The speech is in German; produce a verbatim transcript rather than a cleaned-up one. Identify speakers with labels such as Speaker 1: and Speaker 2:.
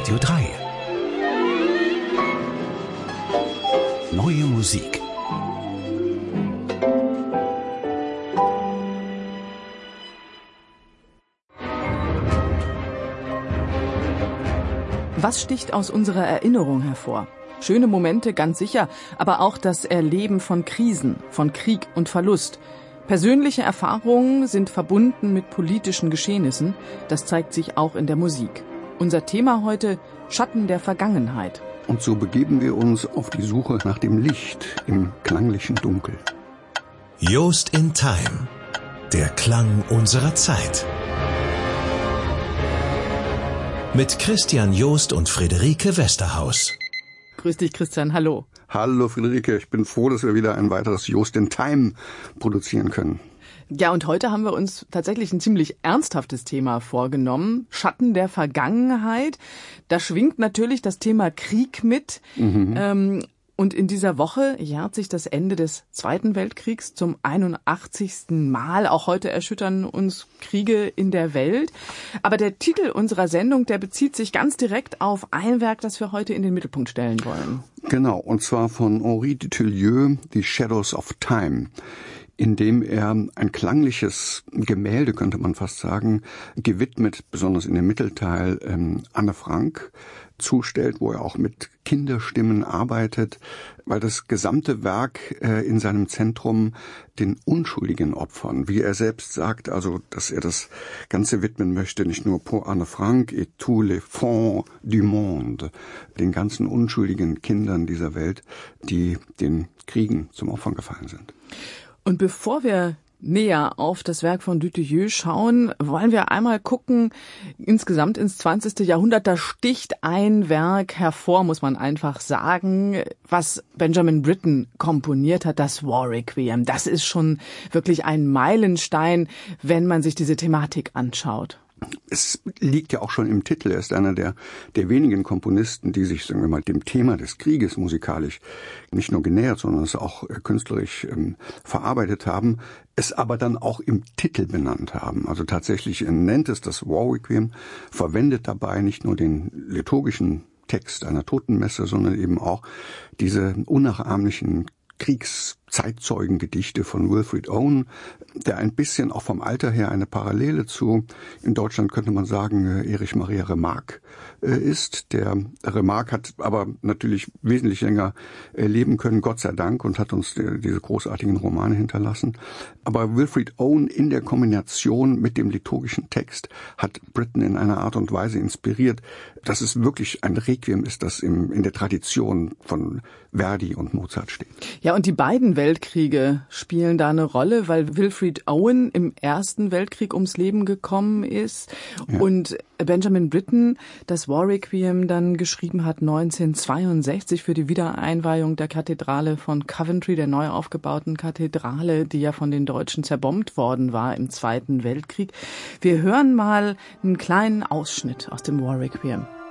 Speaker 1: Radio drei. Neue Musik.
Speaker 2: Was sticht aus unserer Erinnerung hervor? Schöne Momente, ganz sicher, aber auch das Erleben von Krisen, von Krieg und Verlust. Persönliche Erfahrungen sind verbunden mit politischen Geschehnissen. Das zeigt sich auch in der Musik. Unser Thema heute: Schatten der Vergangenheit.
Speaker 3: Und so begeben wir uns auf die Suche nach dem Licht im klanglichen Dunkel.
Speaker 1: Joost in Time. Der Klang unserer Zeit. Mit Christian Joost und Friederike Westerhaus.
Speaker 2: Grüß dich, Christian, hallo.
Speaker 3: Hallo Friederike, ich bin froh, dass wir wieder ein weiteres Joost in Time produzieren können.
Speaker 2: Ja, und heute haben wir uns tatsächlich ein ziemlich ernsthaftes Thema vorgenommen. Schatten der Vergangenheit. Da schwingt natürlich das Thema Krieg mit. Mhm. Ähm, und in dieser Woche jährt sich das Ende des Zweiten Weltkriegs zum einundachtzigsten Mal. Auch heute erschüttern uns Kriege in der Welt. Aber der Titel unserer Sendung, der bezieht sich ganz direkt auf ein Werk, das wir heute in den Mittelpunkt stellen wollen.
Speaker 3: Genau, und zwar von Henri Dutilleux, The Shadows of Time, in dem er ein klangliches Gemälde, könnte man fast sagen, gewidmet, besonders in dem Mittelteil, ähm, Anne Frank zustellt, wo er auch mit Kinderstimmen arbeitet, weil das gesamte Werk äh, in seinem Zentrum den unschuldigen Opfern, wie er selbst sagt, also dass er das Ganze widmen möchte, nicht nur pour Anne Frank et tous les fonds du monde, den ganzen unschuldigen Kindern dieser Welt, die den Kriegen zum Opfer gefallen sind.
Speaker 2: Und bevor wir näher auf das Werk von Dutilleux schauen, wollen wir einmal gucken, insgesamt ins zwanzigste Jahrhundert. Da sticht ein Werk hervor, muss man einfach sagen, was Benjamin Britten komponiert hat, das War Requiem. Das ist schon wirklich ein Meilenstein, wenn man sich diese Thematik anschaut.
Speaker 3: Es liegt ja auch schon im Titel. Er ist einer der, der wenigen Komponisten, die sich, sagen wir mal, dem Thema des Krieges musikalisch nicht nur genähert, sondern es auch künstlerisch ähm, verarbeitet haben, es aber dann auch im Titel benannt haben. Also tatsächlich nennt es das War Requiem, verwendet dabei nicht nur den liturgischen Text einer Totenmesse, sondern eben auch diese unnachahmlichen Kriegszeitzeugen-Gedichte von Wilfred Owen, der ein bisschen auch vom Alter her eine Parallele zu, in Deutschland könnte man sagen, Erich Maria Remarque ist. Der Remarque hat aber natürlich wesentlich länger leben können, Gott sei Dank, und hat uns diese großartigen Romane hinterlassen. Aber Wilfred Owen in der Kombination mit dem liturgischen Text hat Britten in einer Art und Weise inspiriert, dass es wirklich ein Requiem ist, das im, in der Tradition von Verdi und Mozart steht.
Speaker 2: Ja, und die beiden Weltkriege spielen da eine Rolle, weil Wilfred Owen im Ersten Weltkrieg ums Leben gekommen ist, ja, und Benjamin Britten das War Requiem dann geschrieben hat neunzehnhundertzweiundsechzig für die Wiedereinweihung der Kathedrale von Coventry, der neu aufgebauten Kathedrale, die ja von den Deutschen zerbombt worden war im Zweiten Weltkrieg. Wir hören mal einen kleinen Ausschnitt aus dem War Requiem.